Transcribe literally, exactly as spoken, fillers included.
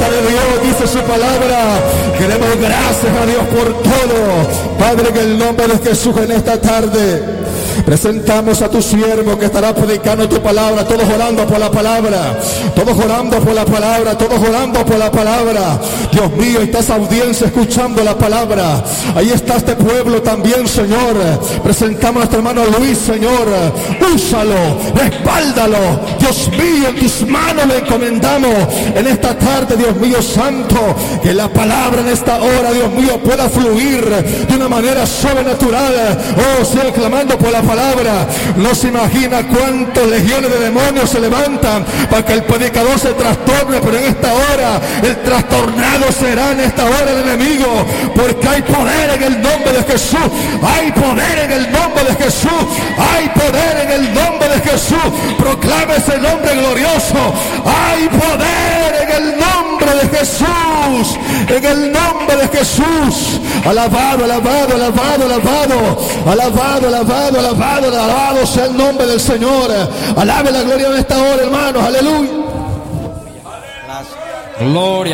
de Dios, dice su palabra. Queremos gracias a Dios por todo. Padre, en el nombre de Jesús, en esta tarde presentamos a tu siervo que estará predicando tu palabra, todos orando por la palabra, todos orando por la palabra, todos orando por la palabra. Dios mío, está esa audiencia escuchando la palabra. Ahí está este pueblo también, Señor. Presentamos a nuestro hermano Luis, Señor. Úsalo, respáldalo. Dios mío, en tus manos le encomendamos en esta tarde, Dios mío santo, que la palabra en esta hora, Dios mío, pueda fluir de una manera sobrenatural. Oh, sigue clamando por la palabra. No se imagina cuántos legiones de demonios se levantan para que el predicador se trastorne, pero en esta hora el trastornado será en esta hora el enemigo, porque hay poder en el nombre de Jesús, hay poder en el nombre de Jesús, hay poder en el nombre de Jesús. Proclame ese nombre glorioso. Hay poder en el nombre de Jesús, en el nombre de Jesús. Alabado, alabado, alabado, alabado, alabado, alabado, alabado, alabado sea el nombre del Señor. Alabe la gloria en esta hora, hermanos. Aleluya. Gloria.